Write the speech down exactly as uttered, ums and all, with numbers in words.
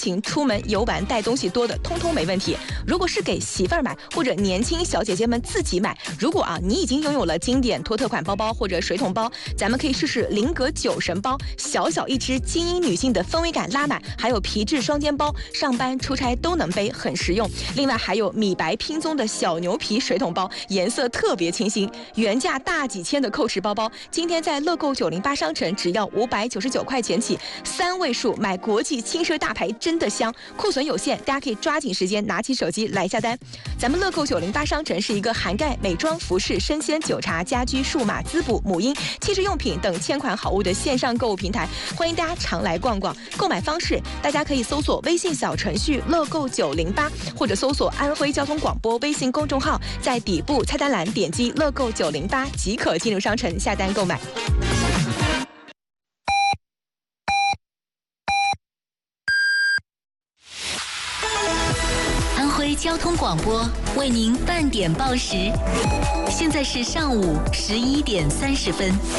情，出门游玩带东西多的，通通没问题。如果是给媳妇儿买或者年轻小姐姐们自己买，如果啊你已经拥有了经典托特款包包或者水桶包，咱们可以试试菱格酒神包，小小一只，精英女性的氛围感拉满，还有皮质双肩包，上班出差都能背，很实用。另外还有米白拼棕的小牛皮水桶包，颜色特别清新，原价大几千的蔻驰包包，今天在乐购九零八商城只要五百九十九块钱起，三位数买国际轻奢大牌真的香，库存有限，大家可以抓紧时间拿起手机来下单。咱们乐购九零八商城是一个涵盖美妆、服饰、生鲜、酒茶、家居、数码、滋补、母婴、汽车用品等千款好物的线上购物平台，欢迎大家常来逛逛。购买方式，大家可以搜索微信小程序乐购九零八，或者搜索安徽交通广播微信公众号，在底部菜单栏点击乐购九零八即可进入商城下单购买。 安徽交通广播为您半点报时，现在是上午十一点三十分。